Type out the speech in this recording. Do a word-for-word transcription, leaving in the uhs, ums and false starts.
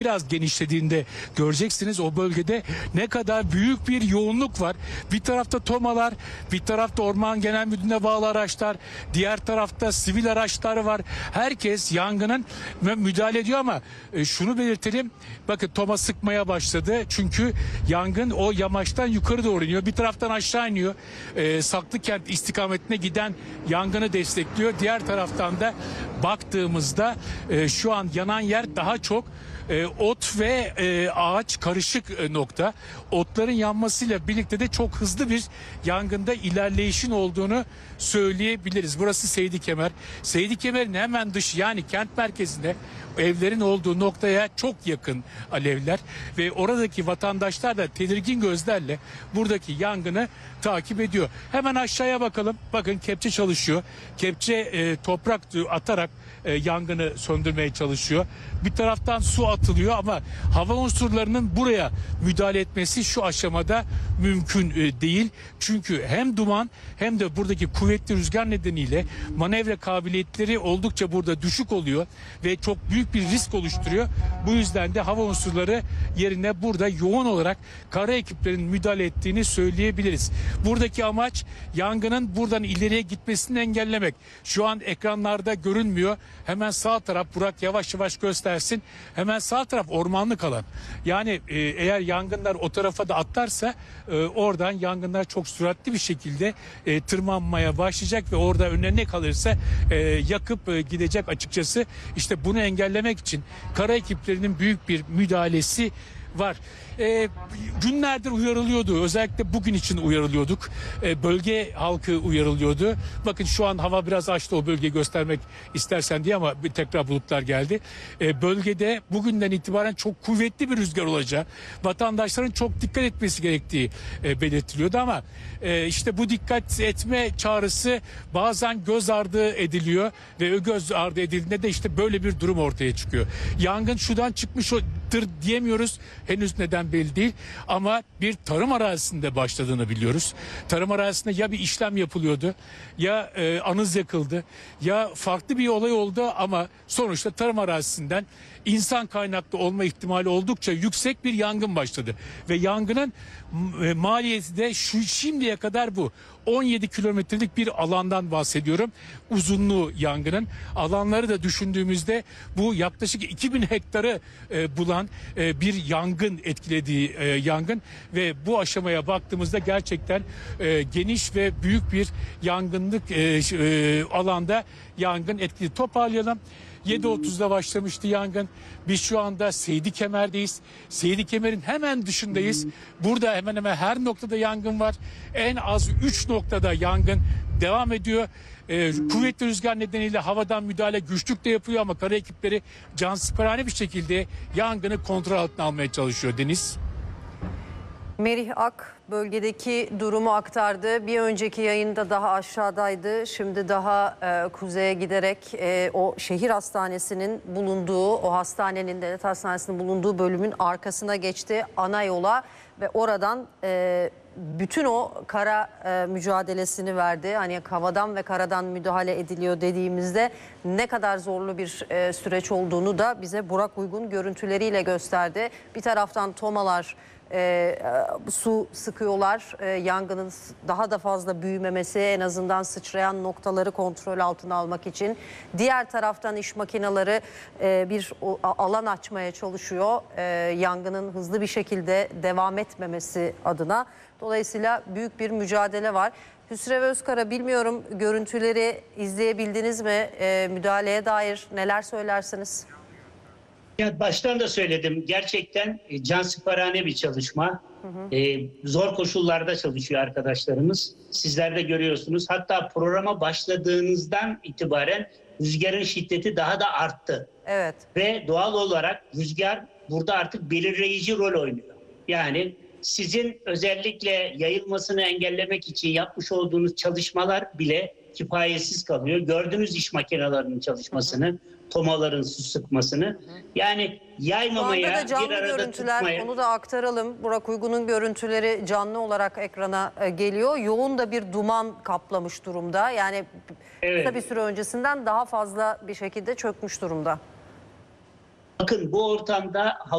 biraz genişlediğinde göreceksiniz o bölgede ne kadar büyük bir yoğunluk var. Bir tarafta tomalar, bir tarafta Orman Genel Müdürlüğü'ne bağlı araçlar, diğer tarafta sivil araçlar var. Herkes yangının müdahale ediyor ama e, şunu belirtelim. Bakın toma sıkmaya başladı. Çünkü yangın o yamaçtan yukarı doğru iniyor. Bir taraftan aşağı iniyor. E, Saklıkent istikametine giden yangını destekliyor. Diğer taraftan da baktığımızda e, şu an yanan yer daha çok e, ot ve e, ağaç karışık e, nokta. Otların yanmasıyla birlikte de çok hızlı bir yangında ilerleyişin olduğunu söyleyebiliriz. Burası Seydikemer. Seydikemer'in hemen dışı, yani kent merkezinde evlerin olduğu noktaya çok yakın alevler ve oradaki vatandaşlar da tedirgin gözlerle buradaki yangını takip ediyor. Hemen aşağıya bakalım. Bakın kepçe çalışıyor. Kepçe e, toprak atarak e, yangını söndürmeye çalışıyor. Bir taraftan su atılıyor ama hava unsurlarının buraya müdahale etmesi şu aşamada mümkün e, değil. Çünkü hem duman hem de buradaki kuvvetli rüzgar nedeniyle manevra kabiliyetleri oldukça burada düşük oluyor ve çok büyük bir risk oluşturuyor. Bu yüzden de hava unsurları yerine burada yoğun olarak kara ekiplerin müdahale ettiğini söyleyebiliriz. Buradaki amaç yangının buradan ileriye gitmesini engellemek. Şu an ekranlarda görünmüyor. Hemen sağ taraf, Burak yavaş yavaş göstersin. Hemen sağ taraf ormanlık alan. Yani e, eğer yangınlar o tarafa da atlarsa e, oradan yangınlar çok süratli bir şekilde e, tırmanmaya başlayacak ve orada önüne ne kalırsa e, yakıp e, gidecek açıkçası. İşte bunu engellemek için kara ekiplerinin büyük bir müdahalesi var. E, günlerdir uyarılıyordu. Özellikle bugün için uyarılıyorduk. E, bölge halkı uyarılıyordu. Bakın şu an hava biraz açtı, o bölgeyi göstermek istersen diye, ama bir tekrar bulutlar geldi. E, bölgede bugünden itibaren çok kuvvetli bir rüzgar olacağı, vatandaşların çok dikkat etmesi gerektiği e, belirtiliyordu ama e, işte bu dikkat etme çağrısı bazen göz ardı ediliyor ve o göz ardı edildiğinde de işte böyle bir durum ortaya çıkıyor. Yangın şuradan çıkmıştır diyemiyoruz. Henüz neden belli değil ama bir tarım arazisinde başladığını biliyoruz. Tarım arazisinde ya bir işlem yapılıyordu, ya e, anız yakıldı, ya farklı bir olay oldu ama sonuçta tarım arazisinden insan kaynaklı olma ihtimali oldukça yüksek bir yangın başladı. Ve yangının e, maliyeti de şu şimdiye kadar bu. on yedi kilometrelik bir alandan bahsediyorum. Uzunluğu yangının. Alanları da düşündüğümüzde bu yaklaşık iki bin hektarı e, bulan e, bir yangın etkilediği e, yangın ve bu aşamaya baktığımızda gerçekten e, geniş ve büyük bir yangınlık e, e, alanda yangın etkili. Toparlayalım. yedi otuzda başlamıştı yangın. Biz şu anda Seydikemer'deyiz. Seydikemer'in hemen dışındayız. Burada hemen hemen her noktada yangın var. En az üç noktada yangın devam ediyor. Ee, kuvvetli rüzgar nedeniyle havadan müdahale güçlükle yapıyor ama kara ekipleri cansiperane bir şekilde yangını kontrol altına almaya çalışıyor. Deniz. Merih Ak bölgedeki durumu aktardı. Bir önceki yayında daha aşağıdaydı. Şimdi daha e, kuzeye giderek e, o şehir hastanesinin bulunduğu, o hastanenin, devlet hastanesinin bulunduğu bölümün arkasına geçti, ana yola ve oradan e, bütün o kara e, mücadelesini verdi. Hani havadan ve karadan müdahale ediliyor dediğimizde ne kadar zorlu bir e, süreç olduğunu da bize Burak Uygun görüntüleriyle gösterdi. Bir taraftan tomalar E, su sıkıyorlar, e, yangının daha da fazla büyümemesi, en azından sıçrayan noktaları kontrol altına almak için. Diğer taraftan iş makineleri e, bir o, alan açmaya çalışıyor, e, yangının hızlı bir şekilde devam etmemesi adına. Dolayısıyla büyük bir mücadele var. Hüsrev Özkara, bilmiyorum görüntüleri izleyebildiniz mi? E, müdahaleye dair neler söylersiniz? Ya baştan da söyledim, gerçekten e, cansiperane bir çalışma. Hı hı. E, zor koşullarda çalışıyor arkadaşlarımız. Sizler de görüyorsunuz. Hatta programa başladığınızdan itibaren rüzgarın şiddeti daha da arttı. Evet. Ve doğal olarak rüzgar burada artık belirleyici rol oynuyor. Yani sizin özellikle yayılmasını engellemek için yapmış olduğunuz çalışmalar bile kifayetsiz kalıyor. Gördünüz iş makinelerinin çalışmasını. Hı hı. Tomaların su sıkmasını. Hı hı. Yani yaymamaya, bir arada görüntüler, tutmaya. onu da aktaralım. Burak Uygun'un görüntüleri canlı olarak ekrana geliyor. Yoğun da bir duman kaplamış durumda. Yani evet, kısa bir süre öncesinden daha fazla bir şekilde çökmüş durumda. Bakın bu ortamda